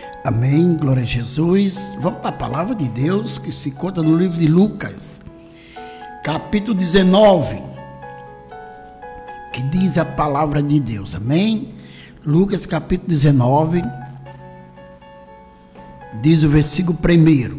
Amém, glória a Jesus. Vamos para a palavra de Deus que se encontra no livro de Lucas, capítulo 19, que diz a palavra de Deus. Amém? Lucas capítulo 19, diz o versículo 1: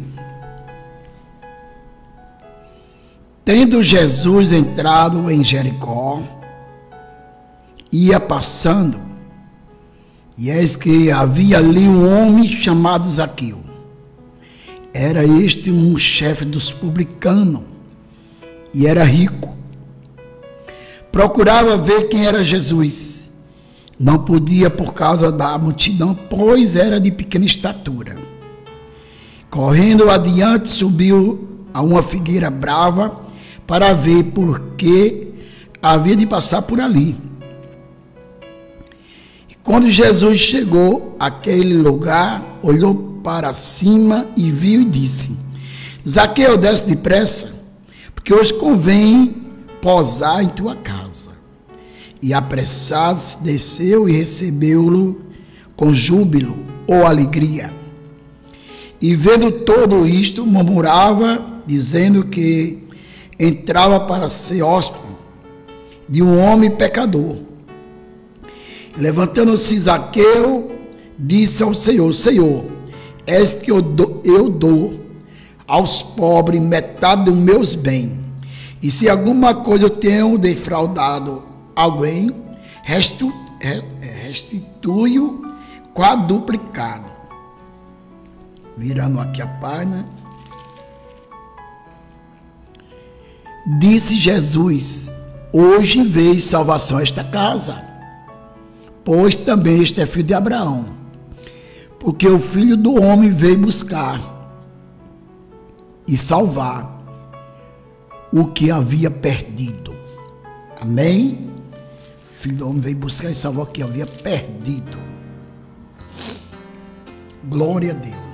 Tendo Jesus entrado em Jericó, ia passando, e eis que havia ali um homem chamado Zaqueu. Era este um chefe dos publicanos, e era rico. Procurava ver quem era Jesus. Não podia por causa da multidão, pois era de pequena estatura. Correndo adiante, subiu a uma figueira brava para ver, porque havia de passar por ali. Quando Jesus chegou àquele lugar, olhou para cima e viu e disse: Zaqueu, desce depressa, porque hoje convém posar em tua casa. E apressado-se, desceu e recebeu-lo com júbilo ou alegria. E vendo todo isto, murmurava, dizendo que entrava para ser hóspede de um homem pecador. Levantando-se Zaqueu, disse ao Senhor: Senhor, és que eu dou aos pobres metade dos meus bens, e se alguma coisa eu tenho defraudado alguém, restitui-o quadruplicado. Virando aqui a página, disse Jesus: hoje veio salvação a esta casa, pois também este é filho de Abraão, porque o Filho do Homem veio buscar e salvar o que havia perdido. Amém? O Filho do Homem veio buscar e salvar o que havia perdido. Glória a Deus.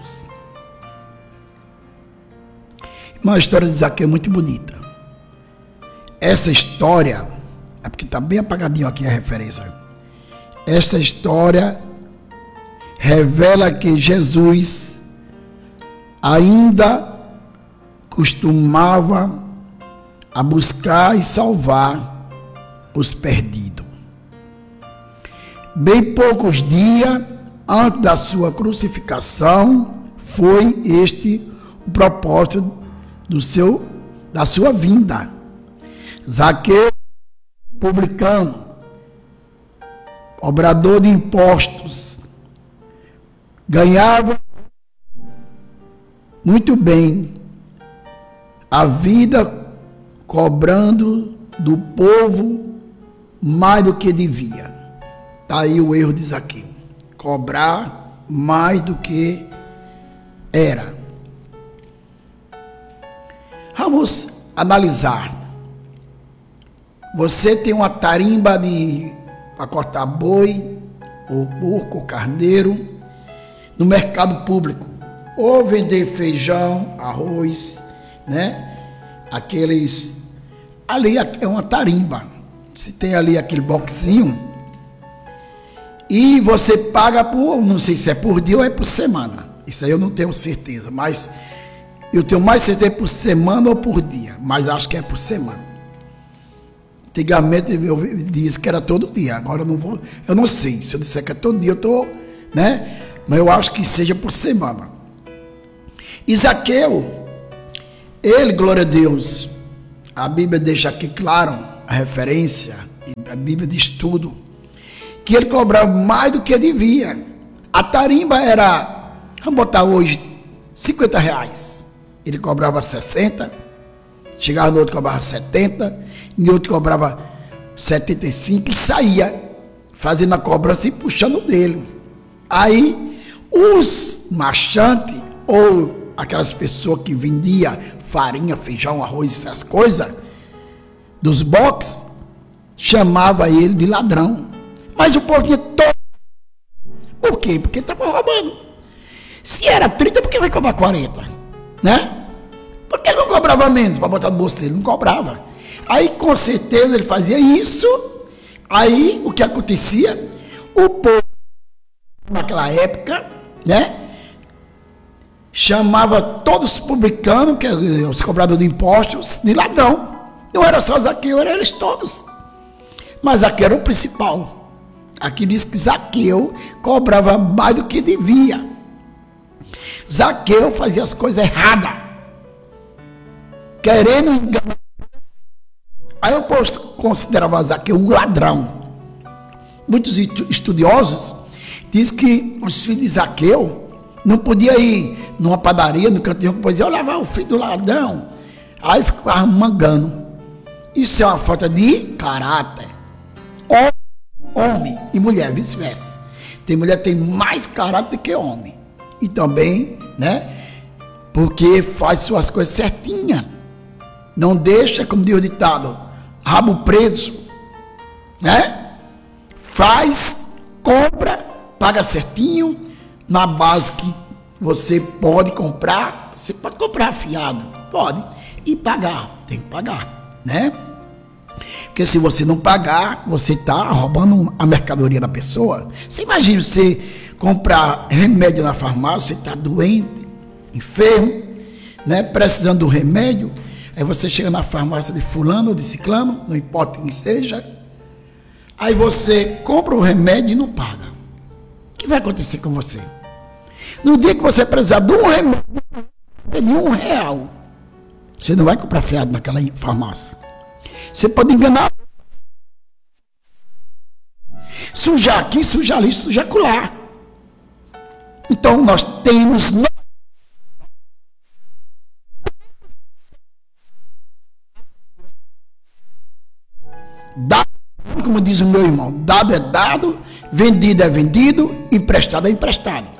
Uma história de Zaqueu muito bonita. Essa história, é porque está bem apagadinho aqui a referência. Esta história revela que Jesus ainda costumava a buscar e salvar os perdidos. Bem poucos dias antes da sua crucificação, foi este o propósito da sua vinda. Zaqueu, publicano, cobrador de impostos, ganhava muito bem a vida cobrando do povo mais do que devia. Está aí o erro de Zaqueu: cobrar mais do que era. Vamos analisar. Você tem uma tarimba para cortar boi, ou porco, ou carneiro, no mercado público, ou vender feijão, arroz, né? Aqueles, ali é uma tarimba, você tem ali aquele boxinho, e você paga por, não sei se é por dia ou é por semana, isso aí eu não tenho certeza, mas eu tenho mais certeza por semana ou por dia, mas acho que é por semana. Antigamente eu disse que era todo dia, agora eu não sei, se eu disser que é todo dia eu estou, né? Mas eu acho que seja por semana. E Zaqueu, ele, glória a Deus, a Bíblia deixa aqui claro, a referência, a Bíblia diz tudo, que ele cobrava mais do que devia. A tarimba era, vamos botar hoje, R$50, ele cobrava 60, chegava no outro cobrava 70, e outro cobrava 75 e saía fazendo a cobrança e puxando dele. Aí os marchantes ou aquelas pessoas que vendiam farinha, feijão, arroz, essas coisas dos boxes, chamava ele de ladrão. Mas o povo tinha todo. Por quê? Porque estava roubando. Se era 30, por que vai cobrar 40? Né? Por que não cobrava menos para botar no bolso dele? Não cobrava. Aí, com certeza, ele fazia isso. Aí, o que acontecia? O povo, naquela época, né? chamava todos os publicanos, que os cobradores de impostos, de ladrão. Não era só Zaqueu, eram eles todos. Mas Zaqueu era o principal. Aqui diz que Zaqueu cobrava mais do que devia. Zaqueu fazia as coisas erradas, querendo enganar. Aí eu considerava Zaqueu um ladrão. Muitos estudiosos dizem que os filhos de Zaqueu não podiam ir numa padaria, no cantinho, não podia levar o filho do ladrão. Aí ficava mangando. Isso é uma falta de caráter. Homem e mulher, vice-versa. Tem mulher que tem mais caráter do que homem. E também, né? Porque faz suas coisas certinhas. Não deixa, como diz o ditado, rabo preso, né? Faz, compra, paga certinho, na base que você pode comprar. Você pode comprar fiado, pode, e pagar, tem que pagar, né? Porque se você não pagar, você está roubando a mercadoria da pessoa. Você imagina você comprar remédio na farmácia, você está doente, enfermo, né? Precisando do remédio. Aí você chega na farmácia de fulano ou de ciclano, não importa quem seja. Aí você compra o remédio e não paga. O que vai acontecer com você? No dia que você precisar de um remédio, de R$1, você não vai comprar fiado naquela farmácia. Você pode enganar. Sujar aqui, sujar ali, sujar acolá. Então nós temos... Dado, como diz o meu irmão, dado é dado, vendido é vendido, emprestado é emprestado.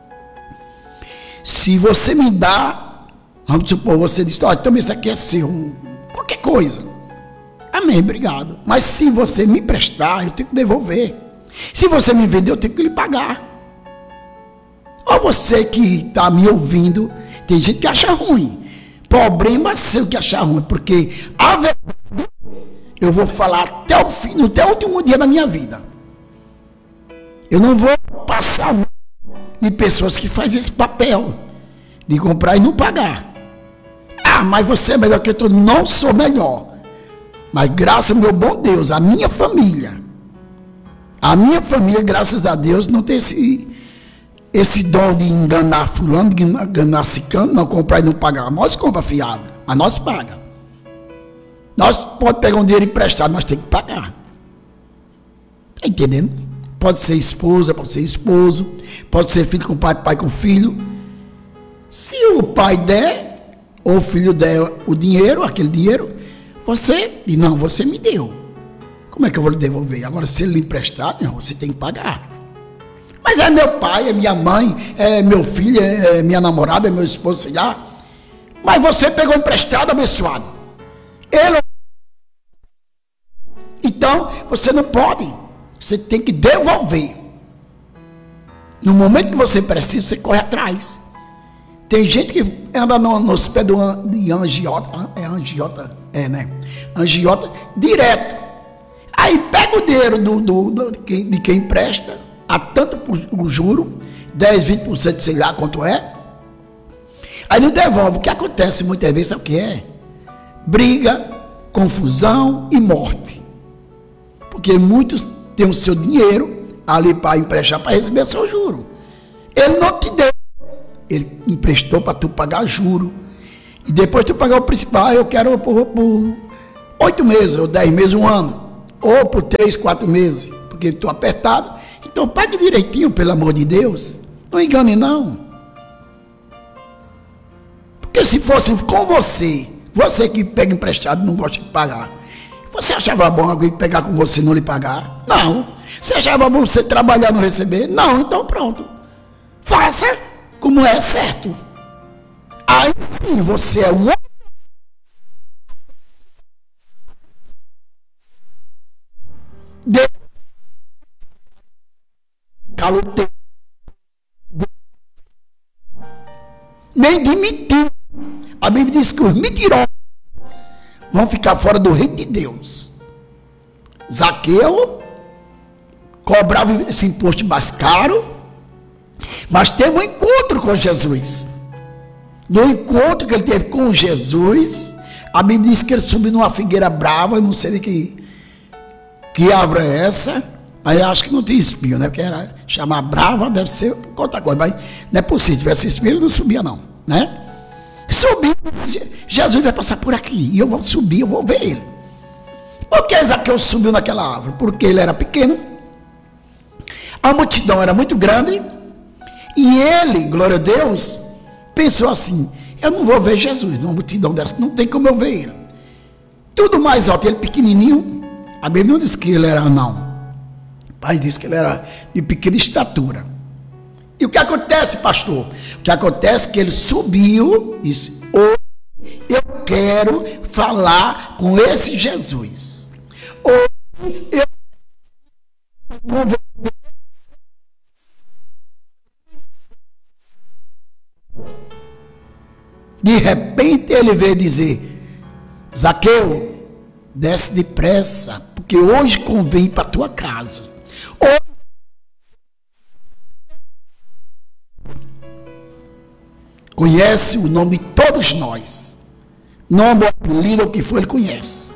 Se você me dá, vamos supor, você diz, olha, também isso aqui é seu, qualquer coisa. Amém, obrigado. Mas se você me emprestar, eu tenho que devolver. Se você me vender, eu tenho que lhe pagar. Ou você que está me ouvindo, tem gente que acha ruim. Problema seu que achar ruim, porque a verdade eu vou falar até o fim, até o último dia da minha vida. Eu não vou passar de pessoas que fazem esse papel de comprar e não pagar. Ah, mas você é melhor que eu. Não sou melhor. Mas graças ao meu bom Deus, a minha família, graças a Deus, não tem esse dom de enganar fulano, de enganar ciclano, não comprar e não pagar. Nós compra fiado, a nós paga. Nós podemos pegar um dinheiro emprestado, mas tem que pagar. Está entendendo? Pode ser esposa, pode ser esposo, pode ser filho com pai, pai com filho. Se o pai der, ou o filho der o dinheiro, aquele dinheiro, você diz, não, você me deu. Como é que eu vou lhe devolver? Agora, se ele lhe emprestar, não, você tem que pagar. Mas é meu pai, é minha mãe, é meu filho, é minha namorada, é meu esposo, sei lá. Mas você pegou emprestado, abençoado. Então, você não pode. Você tem que devolver. No momento que você precisa, você corre atrás. Tem gente que anda nos pés de angiota. É angiota? É, né? Angiota direto. Aí pega o dinheiro de quem empresta, a tanto por juro, 10, 20%, sei lá quanto é. Aí não devolve. O que acontece muitas vezes, sabe o que é? Briga, confusão e morte. Porque muitos têm o seu dinheiro ali para emprestar, para receber seu juro. Ele não te deu. Ele emprestou para tu pagar juro. E depois tu pagar o principal. Eu quero por 8 meses, ou 10 meses, 1 ano. Ou por 3, 4 meses. Porque estou apertado. Então pague direitinho, pelo amor de Deus. Não engane não. Porque se fosse com você que pega emprestado e não gosta de pagar, você achava bom alguém pegar com você e não lhe pagar? Não. Você achava bom você trabalhar e não receber? Não, então pronto. Faça como é certo. Aí você é um nem de mentira. A Bíblia diz que os mentirosos vão ficar fora do reino de Deus. Zaqueu cobrava esse imposto mais caro, mas teve um encontro com Jesus. No encontro que ele teve com Jesus, a Bíblia diz que ele subiu numa figueira brava, não sei de que árvore é essa, mas eu acho que não tinha espinho, né? Porque era chamar brava, deve ser outra coisa, mas não é possível, se tivesse espinho, ele não subia não, né? Subiu, Jesus vai passar por aqui, e eu vou subir, eu vou ver ele. Por que Zaqueu subiu naquela árvore? Porque ele era pequeno, a multidão era muito grande, e ele, glória a Deus, pensou assim: eu não vou ver Jesus numa multidão dessa, não tem como eu ver ele. Tudo mais alto, ele pequenininho, a Bíblia não diz que ele era não, mas diz que ele era de pequena estatura. E o que acontece, pastor? O que acontece é que ele subiu e disse: hoje eu quero falar com esse Jesus. Hoje eu vou ver. De repente ele veio dizer: Zaqueu, desce depressa, porque hoje convém para a tua casa. Conhece o nome de todos nós. Nome, apelido, o que for, ele conhece.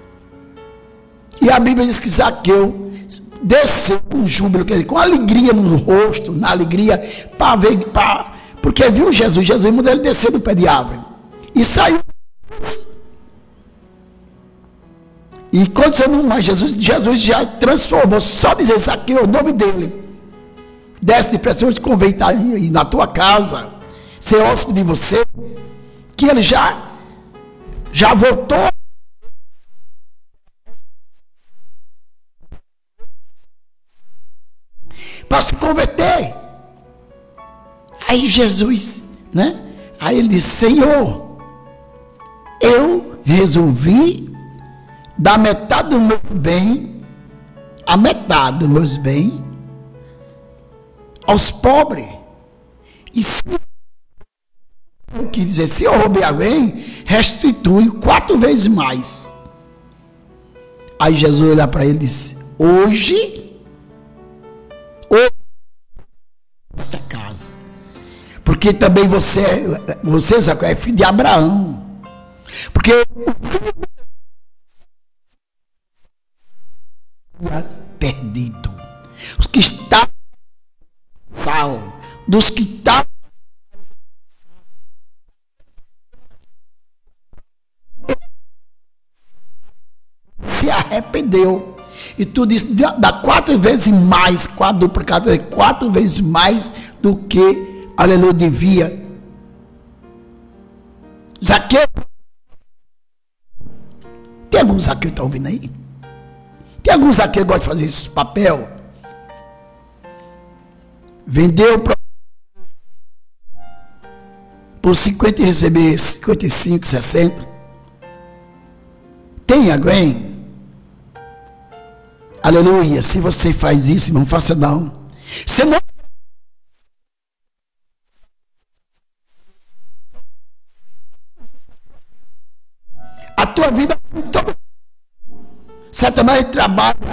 E a Bíblia diz que Zaqueu desceu com júbilo, quer dizer, com alegria no rosto, na alegria, para ver, porque viu Jesus mandou ele descer do pé de árvore. E saiu. E quando você não mais, Jesus já transformou, só dizer Zaqueu, o nome dele. Desce depressa, hoje convém estar aí na tua casa, ser hóspede de você, que ele já voltou para se converter. Aí Jesus, né? Aí ele disse: Senhor, eu resolvi dar metade do meu bem, a metade dos meus bens, aos pobres. E se quer dizer, se eu roubei alguém, restitui 4 vezes mais. Aí Jesus olha para ele e disse: hoje esta casa, porque também você é filho de Abraão, porque perdido, os que estavam, dos que estavam, se arrependeu. E tu disse, dá 4 vezes mais, quadruplicado, 4 vezes mais do que, aleluia, devia. Zaqueu, tem algum Zaqueu que está ouvindo aí? Tem algum Zaqueu que gosta de fazer esse papel? Vendeu por 50 e receber 55, 60. Tem alguém? Aleluia. Se você faz isso, não faça não. Se não, a tua vida, Satanás trabalha